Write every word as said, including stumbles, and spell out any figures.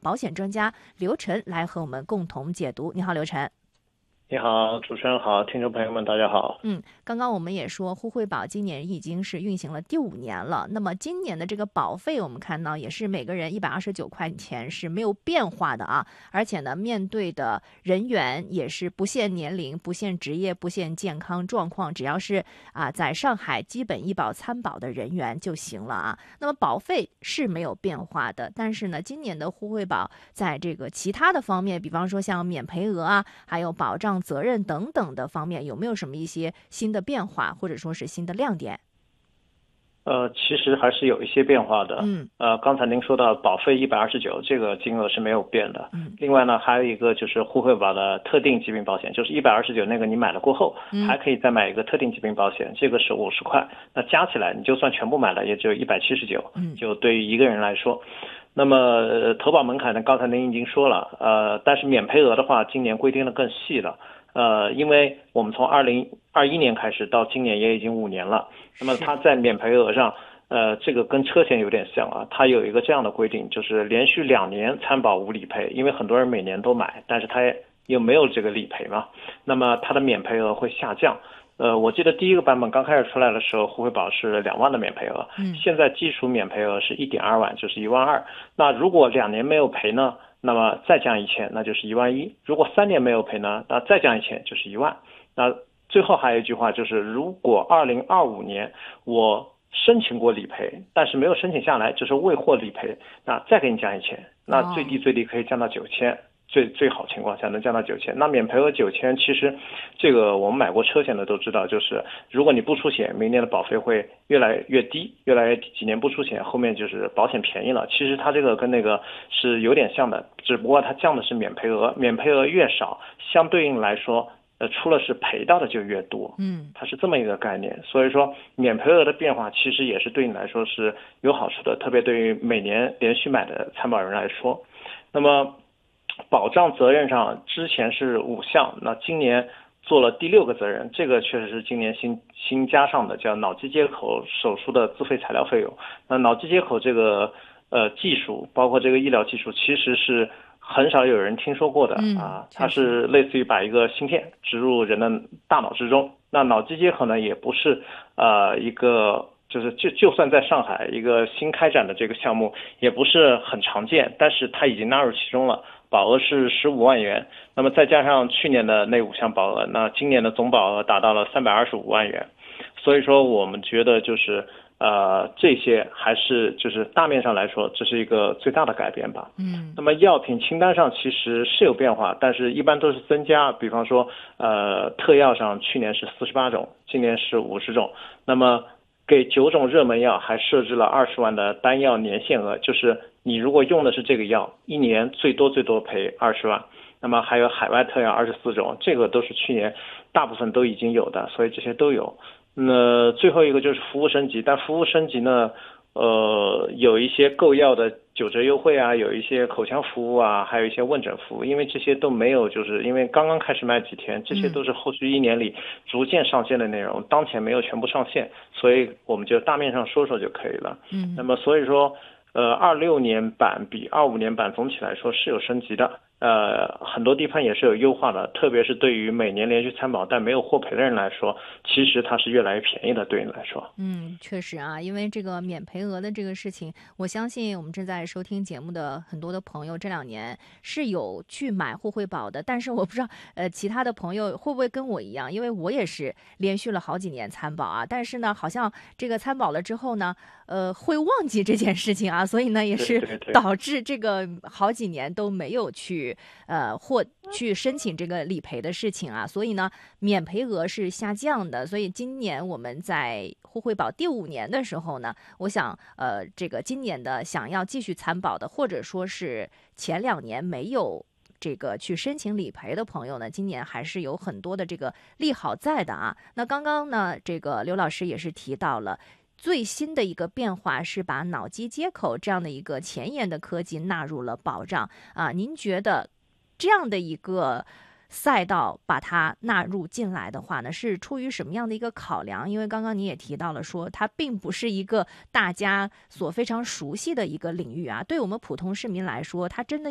保险专家刘晨来和我们共同解读。你好，刘晨。 你好，主持人好，听众朋友们，大家好。 嗯，刚刚我们也说，互惠保今年已经是运行了第五年了。那么今年的这个保费，我们看到也是每个人一百二十九块钱是没有变化的啊。而且呢，面对的人员也是不限年龄、不限职业、不限健康状况，只要是啊在上海基本医保参保的人员就行了啊。那么保费是没有变化的，但是呢，今年的互惠保在这个其他的方面，比方说像免赔额啊，还有保障责任等等的方面，有没有什么一些新的变化，或者说是新的亮点？ 呃，其实还是有一些变化的。 嗯， 呃，刚才您说到保费一百二十九，这个金额是没有变的。 嗯， 另外呢，还有一个就是互惠保的特定疾病保险，就是一百二十九那个你买了过后， 嗯， 还可以再买一个特定疾病保险，这个是五十块。那加起来，你就算全部买了，也只有一百七十九。 嗯， 就对于一个人来说。那么、呃、投保门槛呢？刚才您已经说了，呃，但是免赔额的话，今年规定的更细了。呃，因为我们从二零二一年开始到今年也已经五年了，那么它在免赔额上，呃，这个跟车险有点像啊，它有一个这样的规定，就是连续两年参保无理赔，因为很多人每年都买，但是他又没有这个理赔嘛，那么它的免赔额会下降。呃，我记得第一个版本刚开始出来的时候，互惠保是两万的免赔额， 嗯， 现在基础免赔额是一点二万，就是一万二。那如果两年没有赔呢，那么再降一千，那就是一万一。如果三年没有赔呢，那再降一千就是一万。那最后还有一句话就是，如果二零二五年我申请过理赔，但是没有申请下来，就是未获理赔，那再给你降一千，那最低最低可以降到九千。最最好情况下能降到九千，那免赔额九千，其实这个我们买过车险的都知道，就是如果你不出险，明年的保费会越来越低，越来越低，几年不出险，后面就是保险便宜了。其实它这个跟那个是有点像的，只不过它降的是免赔额，免赔额越少，相对应来说，呃，出了是赔到的就越多， 嗯， 它是这么一个概念。所以说，免赔额的变化其实也是对你来说是有好处的，特别对于每年连续买的参保人来说，那么。保障责任上之前是五项，那今年做了第六个责任，这个确实是今年新新加上的，叫脑机接口手术的自费材料费用。那脑机接口这个呃技术，包括这个医疗技术，其实是很少有人听说过的、 嗯、 啊，它是类似于把一个芯片植入人的大脑之中。那脑机接口呢，也不是呃一个。就是就就算在上海一个新开展的这个项目，也不是很常见，但是它已经纳入其中了，保额是十五万元。那么再加上去年的那五项保额，那今年的总保额达到了三百二十五万元。所以说，我们觉得就是呃这些还是就是大面上来说，这是一个最大的改变吧。 嗯。 那么药品清单上其实是有变化，但是一般都是增加，比方说呃特药上去年是四十八种，今年是五十种。那么给九种热门药还设置了二十万的单药年限额，就是你如果用的是这个药，一年最多最多赔二十万。那么还有海外特药二十四种，这个都是去年大部分都已经有的，所以这些都有。那最后一个就是服务升级，但服务升级呢，呃，有一些购药的九折优惠啊，有一些口腔服务啊，还有一些问诊服务，因为这些都没有，就是因为刚刚开始卖几天，这些都是后续一年里逐渐上线的内容，当前没有全部上线，所以我们就大面上说说就可以了。 嗯， 那么所以说，呃，二六年版比二五年版总体来说是有升级的。呃，很多地方也是有优化的，特别是对于每年连续参保但没有获赔的人来说，其实它是越来越便宜的，对你来说。 嗯，确实啊，因为这个免赔额的这个事情，我相信我们正在收听节目的很多的朋友这两年是有去买互惠保的，但是我不知道，呃，其他的朋友会不会跟我一样，因为我也是连续了好几年参保啊，但是呢，好像这个参保了之后呢，呃，会忘记这件事情啊，所以呢，也是导致这个好几年都没有去。呃，或去申请这个理赔的事情啊，所以呢，免赔额是下降的。所以今年我们在互惠保第五年的时候呢，我想，呃，这个今年的想要继续参保的，或者说是前两年没有这个去申请理赔的朋友呢，今年还是有很多的这个利好在的啊。那刚刚呢，这个刘老师也是提到了。最新的一个变化是把脑机接口这样的一个前沿的科技纳入了保障啊，您觉得这样的一个赛道把它纳入进来的话呢，是出于什么样的一个考量？因为刚刚你也提到了说，它并不是一个大家所非常熟悉的一个领域啊，对我们普通市民来说，它真的